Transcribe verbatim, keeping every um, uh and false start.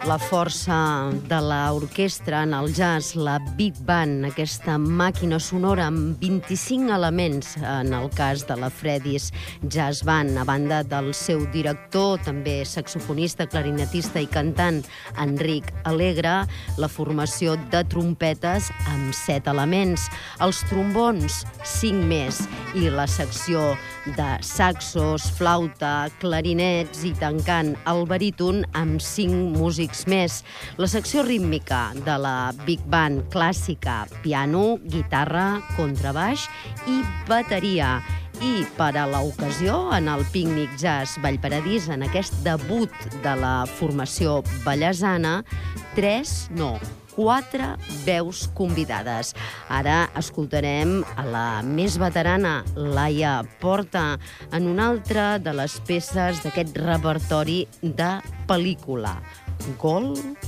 la força de l'orquestra en el jazz, la Big Band, aquesta màquina sonora amb vint-i-cinc elements en el cas de la Freddie's Jazz Band, a banda del seu director, també saxofonista, clarinetista i cantant, Enric Alegre, la formació de trompetes amb set elements, els trombons, cinc més, i la secció de saxos, flauta, clarinets i tancant el baríton amb cinc músics més. La secció rítmica de la Big Band clàssica, piano, guitarra, contrabaix i bateria. I per a l'ocasió, en el Pícnic Jazz Vallparadís, en aquest debut de la formació ballesana, tres, no, quatre veus convidades. Ara escoltarem a la més veterana, Laia Porta, en una altra de les peces d'aquest repertori de pel·lícula, Gold